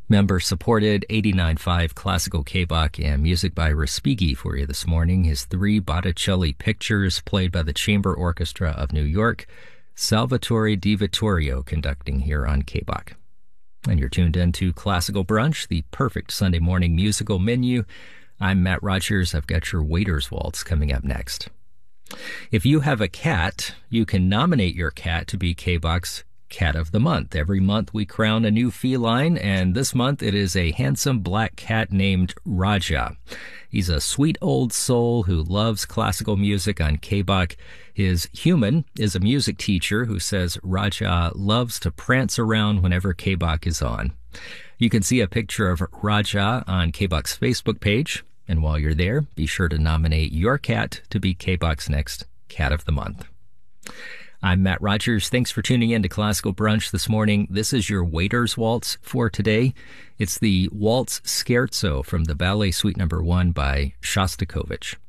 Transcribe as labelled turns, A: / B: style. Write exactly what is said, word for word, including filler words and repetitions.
A: Member-supported eighty-nine point five classical K-Bach and music by Respighi for you this morning. His three Botticelli pictures played by the Chamber Orchestra of New York. Salvatore Di Vittorio conducting here on K-Bach. And you're tuned in to Classical Brunch, the perfect Sunday morning musical menu. I'm Matt Rogers. I've got your Waiter's Waltz coming up next. If you have a cat, you can nominate your cat to be K-Bach's Cat of the Month. Every month we crown a new feline, and this month it is a handsome black cat named Raja. He's a sweet old soul who loves classical music on K-Bach. His human is a music teacher who says Raja loves to prance around whenever K-Bach is on. You can see a picture of Raja on K-Bach's Facebook page, and while you're there, be sure to nominate your cat to be K-Bach's next Cat of the Month. I'm Matt Rogers. Thanks for tuning in to Classical Brunch this morning. This is your Waiter's Waltz for today. It's the Waltz Scherzo from the Ballet Suite Number One by Shostakovich.